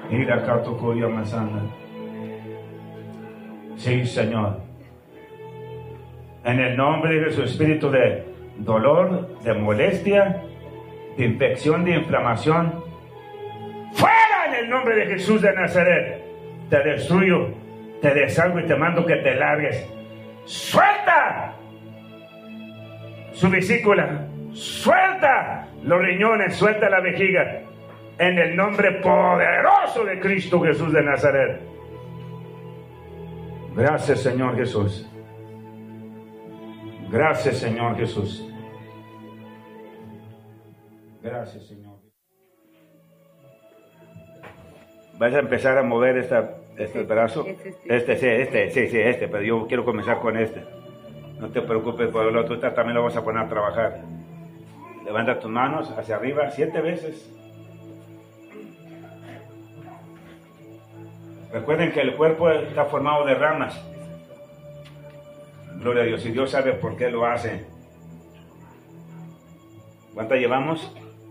Mira acá tu curia manzana. Sí, Señor. En el nombre de su espíritu de dolor, de molestia, de infección, de inflamación, fuera en el nombre de Jesús de Nazaret. Te destruyo, te deshago y te mando que te largues. ¡Suelta! Su vesícula, suelta los riñones, suelta la vejiga. En el nombre poderoso de Cristo Jesús de Nazaret. Gracias, Señor Jesús. Gracias, Señor Jesús. Gracias, Señor. Vas a empezar a mover este brazo. Este, pero yo quiero comenzar con este. No te preocupes por el otro, también lo vas a poner a trabajar. Levanta tus manos hacia arriba 7 veces. Recuerden que el cuerpo está formado de ramas. Gloria a Dios. Y Dios sabe por qué lo hace. ¿Cuántas llevamos?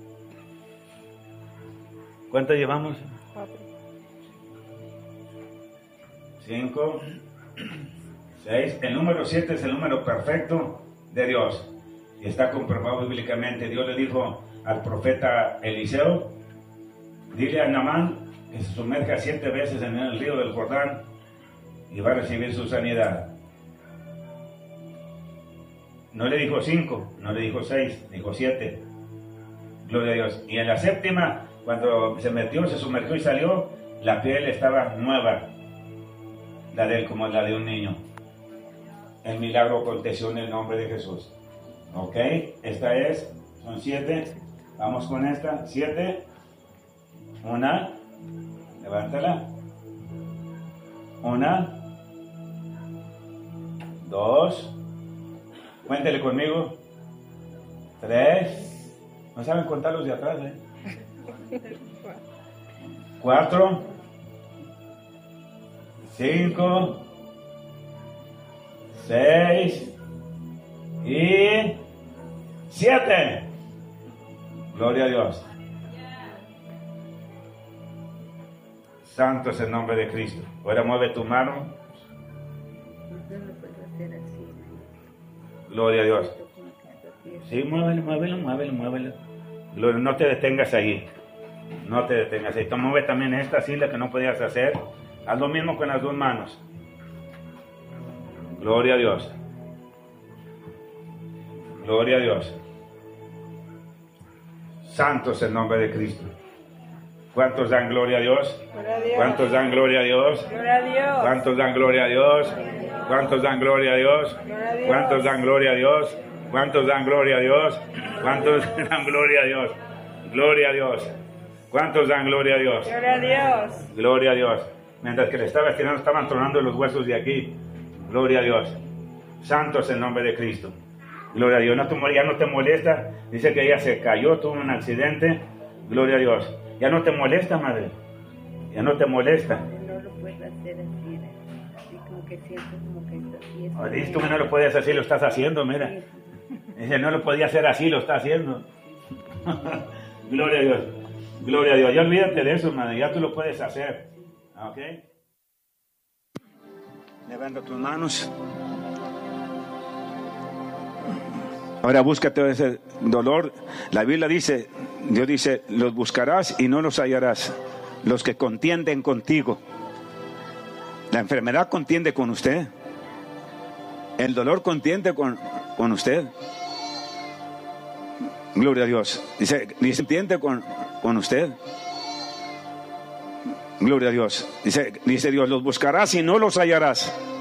4. 5, 6. El número 7 es el número perfecto de Dios. Y está comprobado bíblicamente. Dios le dijo al profeta Eliseo: dile a Naamán que se sumerja 7 veces en el río del Jordán y va a recibir su sanidad. No le dijo 5, no le dijo 6, dijo 7. Gloria a Dios. Y en la 7ª, cuando se metió, se sumergió y salió, la piel estaba nueva, la de él como la de un niño. El milagro aconteció en el nombre de Jesús. Ok, son 7. Vamos con esta. 7. 1. Levántala. 1, 2. Cuéntele conmigo. 3. No saben contar los de atrás, 4. 5. 6. Y 7. Gloria a Dios. Santo es el nombre de Cristo. Ahora mueve tu mano. Gloria a Dios. Sí, muévelo. Gloria, no te detengas ahí. No te detengas ahí. Mueve también esta silla que no podías hacer. Haz lo mismo con las 2 manos. Gloria a Dios. Gloria a Dios. Santo es el nombre de Cristo. ¿Cuántos dan gloria a Dios? ¿Cuántos dan gloria a Dios? ¿Cuántos dan gloria a Dios? ¿Cuántos dan gloria a Dios? ¿Cuántos dan gloria a Dios? ¿Cuántos dan gloria a Dios? ¿Cuántos dan gloria a Dios? Gloria a Dios. ¿Cuántos dan gloria a Dios? Gloria a Dios. Gloria a Dios. Mientras que le estaba estirando, estaban tronando los huesos de aquí. Gloria a Dios. Santo es el nombre de Cristo. Gloria a Dios. Ya no te molesta. Dice que ella se cayó, tuvo un accidente. Gloria a Dios. Ya no te molesta, madre. Ya no te molesta. No lo puedes hacer así, así como que siento como que está así. Dices tú que no lo podías hacer, lo estás haciendo, mira. Dice, no lo podía hacer así, lo está haciendo. Gloria a Dios. Gloria a Dios. Ya olvídate de eso, madre. Ya tú lo puedes hacer. ¿Ok? Levanta tus manos. Ahora búscate ese dolor. La Biblia dice, Dios dice, los buscarás y no los hallarás. Los que contienden contigo. La enfermedad contiende con usted. El dolor contiende con usted. Gloria a Dios. Dice contiende con usted. Gloria a Dios. Dice Dios, los buscarás y no los hallarás.